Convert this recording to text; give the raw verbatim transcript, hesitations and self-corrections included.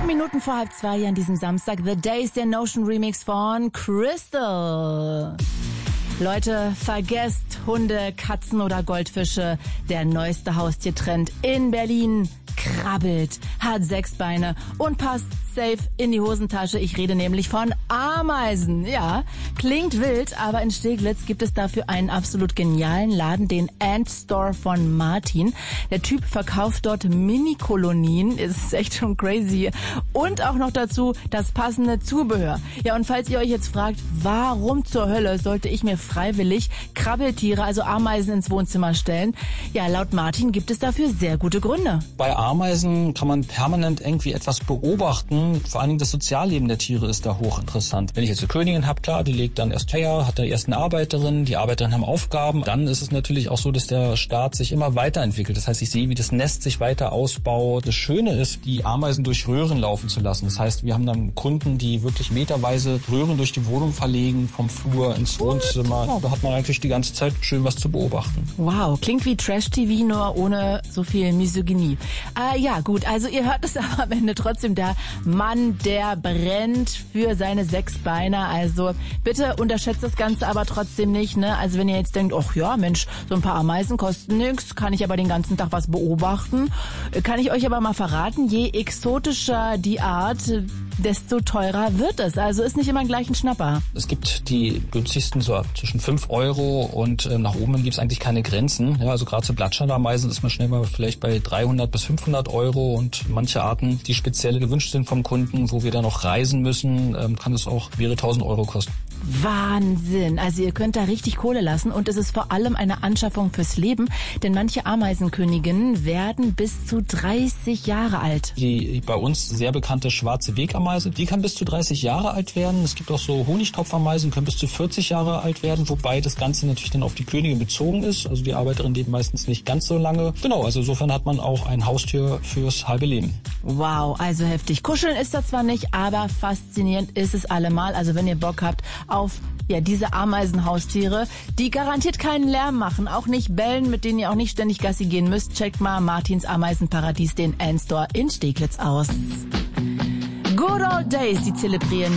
Sieben Minuten vor halb zwei hier an diesem Samstag. The Days, der Notion Remix von Crystal. Leute, vergesst Hunde, Katzen oder Goldfische. Der neueste Haustiertrend in Berlin krabbelt, hat sechs Beine und passt safe in die Hosentasche. Ich rede nämlich von Ameisen. Ja, klingt wild, aber in Steglitz gibt es dafür einen absolut genialen Laden, den Ant Store von Martin. Der Typ verkauft dort Mini-Kolonien, ist echt schon crazy. Und auch noch dazu das passende Zubehör. Ja, und falls ihr euch jetzt fragt, warum zur Hölle sollte ich mir freiwillig Krabbeltiere, also Ameisen, ins Wohnzimmer stellen? Ja, laut Martin gibt es dafür sehr gute Gründe. Bei Ameisen kann man permanent irgendwie etwas beobachten. Vor allen Dingen das Sozialleben der Tiere ist da hochinteressant. Wenn ich jetzt eine Königin habe, klar, die legt dann erst Eier, hat da erst eine Arbeiterin, die Arbeiterinnen haben Aufgaben. Dann ist es natürlich auch so, dass der Staat sich immer weiterentwickelt. Das heißt, ich sehe, wie das Nest sich weiter ausbaut. Das Schöne ist, die Ameisen durch Röhren laufen zu lassen. Das heißt, wir haben dann Kunden, die wirklich meterweise Röhren durch die Wohnung verlegen, vom Flur ins Wohnzimmer. Ja, da hat man eigentlich die ganze Zeit schön was zu beobachten. Wow, klingt wie Trash-T V, nur ohne so viel Misogynie. Äh, ja, gut, also ihr hört es aber am Ende trotzdem, der Mann, der brennt für seine sechs Beine. Also bitte unterschätzt das Ganze aber trotzdem nicht, ne? Also wenn ihr jetzt denkt, ach ja, Mensch, so ein paar Ameisen kosten nichts, kann ich aber den ganzen Tag was beobachten. Kann ich euch aber mal verraten, je exotischer die Art, desto teurer wird es. Also ist nicht immer gleich ein Schnapper. Es gibt die günstigsten so zwischen fünf Euro und äh, nach oben gibt es eigentlich keine Grenzen. Ja, also gerade zu Blattschaldameisen ist man schnell mal vielleicht bei dreihundert bis fünfhundert Euro und manche Arten, die speziell gewünscht sind vom Kunden, wo wir dann noch reisen müssen, ähm, kann es auch mehrere tausend Euro kosten. Wahnsinn. Also ihr könnt da richtig Kohle lassen und es ist vor allem eine Anschaffung fürs Leben, denn manche Ameisenköniginnen werden bis zu dreißig Jahre alt. Die bei uns sehr bekannte schwarze Wegameise, die kann bis zu dreißig Jahre alt werden. Es gibt auch so Honigtopfameisen, die können bis zu vierzig Jahre alt werden, wobei das Ganze natürlich dann auf die Königin bezogen ist. Also die Arbeiterin lebt meistens nicht ganz so lange. Genau, also insofern hat man auch ein Haustier fürs halbe Leben. Wow, also heftig. Kuscheln ist da zwar nicht, aber faszinierend ist es allemal. Also wenn ihr Bock habt auf ja diese Ameisenhaustiere, die garantiert keinen Lärm machen, auch nicht bellen, mit denen ihr auch nicht ständig Gassi gehen müsst, checkt mal Martins Ameisenparadies, den Ant Store in Steglitz aus. Good old days, die zelebrieren